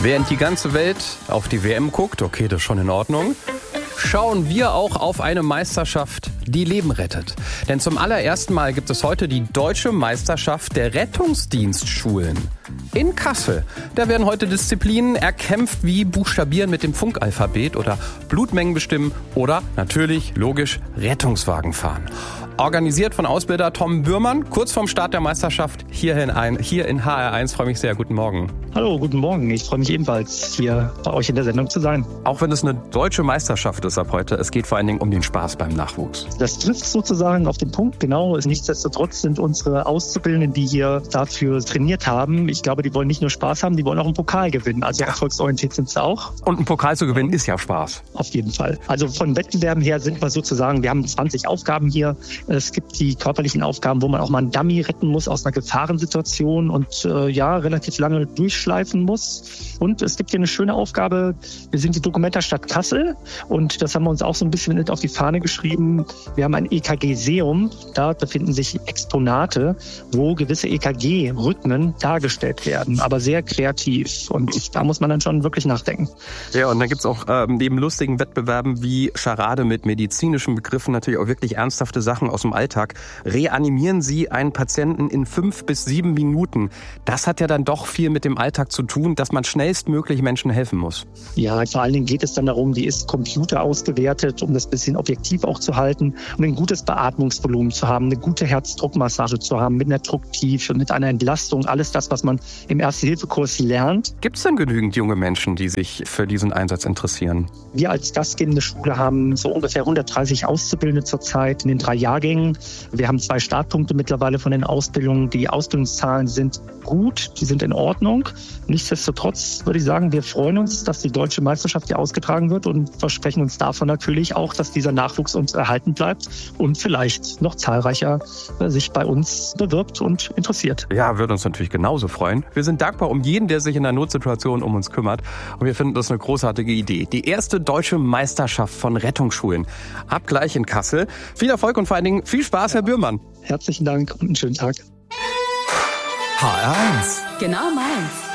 Während die ganze Welt auf die WM guckt, okay, das ist schon in Ordnung, schauen wir auch auf eine Meisterschaft, die Leben rettet. Denn zum allerersten Mal gibt es heute die Deutsche Meisterschaft der Rettungsdienstschulen in Kassel. Da werden heute Disziplinen erkämpft wie Buchstabieren mit dem Funkalphabet oder Blutmengen bestimmen oder natürlich, logisch, Rettungswagen fahren. Organisiert von Ausbilder Tom Bührmann, kurz vorm Start der Meisterschaft hier in HR1. Freue mich sehr. Guten Morgen. Hallo, guten Morgen. Ich freue mich ebenfalls, hier bei euch in der Sendung zu sein. Auch wenn es eine deutsche Meisterschaft ist ab heute, es geht vor allen Dingen um den Spaß beim Nachwuchs. Das trifft sozusagen auf den Punkt, genau. Nichtsdestotrotz sind unsere Auszubildenden, die hier dafür trainiert haben, ich glaube, die wollen nicht nur Spaß haben, die wollen auch einen Pokal gewinnen. Also erfolgsorientiert sind sie auch. Und einen Pokal zu gewinnen ist ja Spaß. Auf jeden Fall. Also von Wettbewerben her sind wir sozusagen, wir haben 20 Aufgaben hier. Es gibt die körperlichen Aufgaben, wo man auch mal einen Dummy retten muss aus einer Gefahrensituation und relativ lange durchschleifen muss. Und es gibt hier eine schöne Aufgabe. Wir sind die Dokumenta-Stadt Kassel und das haben wir uns auch so ein bisschen mit auf die Fahne geschrieben. Wir haben ein EKG-Seum. Da befinden sich Exponate, wo gewisse EKG-Rhythmen dargestellt werden, aber sehr kreativ. Und da muss man dann schon wirklich nachdenken. Ja, und dann gibt's auch neben lustigen Wettbewerben wie Charade mit medizinischen Begriffen natürlich auch wirklich ernsthafte Sachen aus dem Alltag. Reanimieren Sie einen Patienten in 5 bis 7 Minuten. Das hat ja dann doch viel mit dem Alltag zu tun, dass man schnellstmöglich Menschen helfen muss. Ja, vor allen Dingen geht es dann darum, die ist Computer ausgewertet, um das bisschen objektiv auch zu halten, um ein gutes Beatmungsvolumen zu haben, eine gute Herzdruckmassage zu haben, mit einer Drucktiefe, mit einer Entlastung, alles das, was man im Erste-Hilfe-Kurs lernt. Gibt es denn genügend junge Menschen, die sich für diesen Einsatz interessieren? Wir als gastgebende Schule haben so ungefähr 130 Auszubildende zurzeit in den 3 Jahrgängen. Wir haben 2 Startpunkte mittlerweile von den Ausbildungen. Die Ausbildungszahlen sind gut, die sind in Ordnung. Nichtsdestotrotz würde ich sagen, wir freuen uns, dass die Deutsche Meisterschaft hier ausgetragen wird und versprechen uns davon natürlich auch, dass dieser Nachwuchs uns erhalten bleibt und vielleicht noch zahlreicher sich bei uns bewirbt und interessiert. Ja, würde uns natürlich genauso freuen. Wir sind dankbar um jeden, der sich in einer Notsituation um uns kümmert. Und wir finden das eine großartige Idee. Die erste Deutsche Meisterschaft von Rettungsschulen. Ab gleich in Kassel. Viel Erfolg und vor allen Dingen viel Spaß, Herr Bührmann. Herzlichen Dank und einen schönen Tag. HR1. Genau meins.